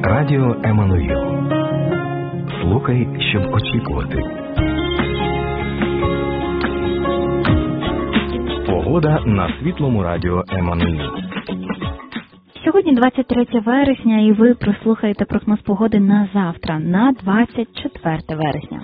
Радіо Еммануїл. Слухай, щоб очікувати. Погода на світлому радіо Еммануїл. Сьогодні 23 вересня і ви прослухаєте прогноз погоди на завтра, на 24 вересня.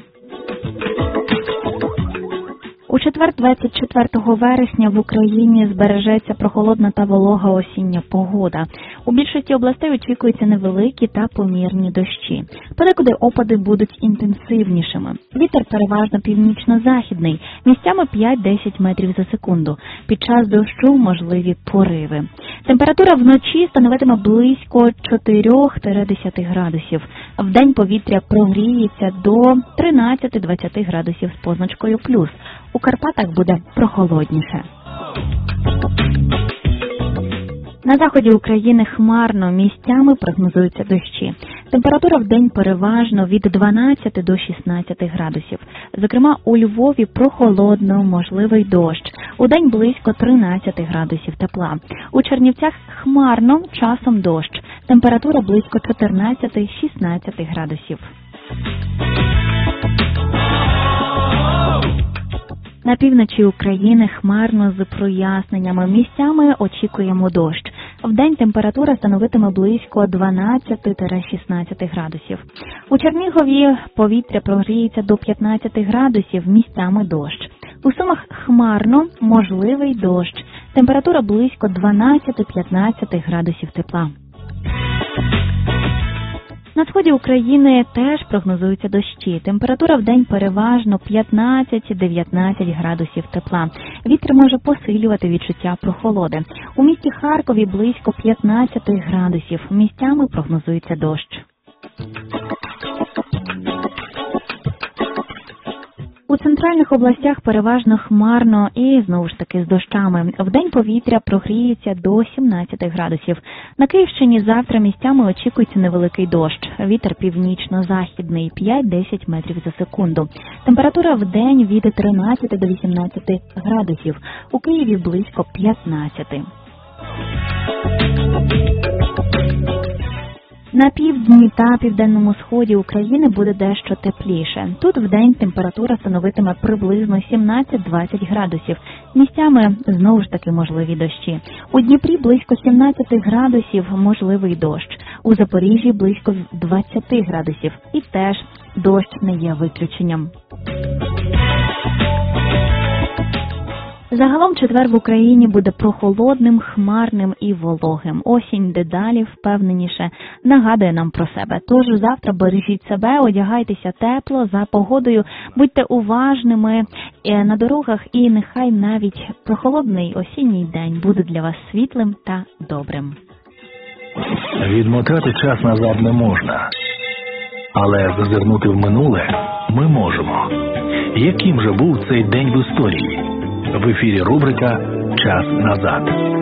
У четвер, 24 вересня, в Україні збережеться прохолодна та волога осіння погода. У більшості областей очікуються невеликі та помірні дощі. Подекуди опади будуть інтенсивнішими. Вітер переважно північно-західний, місцями 5-10 метрів за секунду. Під час дощу можливі пориви. Температура вночі становитиме близько 4-10 градусів. Вдень повітря прогріється до 13-20 градусів з позначкою плюс. У Карпатах буде прохолодніше. На заході України хмарно, місцями прогнозуються дощі. Температура вдень переважно від 12 до 16 градусів. Зокрема, у Львові прохолодно, можливий дощ. Удень близько 13 градусів тепла. У Чернівцях хмарно, часом дощ. Температура близько 14-16 градусів. На півночі України хмарно з проясненнями. Місцями очікуємо дощ. Вдень температура становитиме близько 12-16 градусів. У Чернігові повітря прогріється до 15 градусів, місцями дощ. У Сумах хмарно, можливий дощ. Температура близько 12-15 градусів тепла. На сході України теж прогнозуються дощі. Температура вдень переважно 15-19 градусів тепла. Вітер може посилювати відчуття прохолоди. У місті Харкові близько 15 градусів. Місцями прогнозується дощ. У центральних областях переважно хмарно і, знову ж таки, з дощами. Вдень повітря прогріється до 17 градусів. На Київщині завтра місцями очікується невеликий дощ. Вітер північно-західний 5-10 метрів за секунду. Температура вдень від 13 до 18 градусів. У Києві близько 15. На півдні та південному сході України буде дещо тепліше. Тут вдень температура становитиме приблизно 17-20 градусів. Місцями знову ж таки можливі дощі. У Дніпрі близько 17 градусів можливий дощ. У Запоріжжі близько 20 градусів. І теж дощ не є виключенням. Загалом четвер в Україні буде прохолодним, хмарним і вологим. Осінь дедалі впевненіше нагадує нам про себе. Тож завтра бережіть себе, одягайтеся тепло, за погодою, будьте уважними на дорогах і нехай навіть прохолодний осінній день буде для вас світлим та добрим. Відмотати час назад не можна, але зазирнути в минуле ми можемо. Яким же був цей день в історії? В ефірі рубрика «Час назад».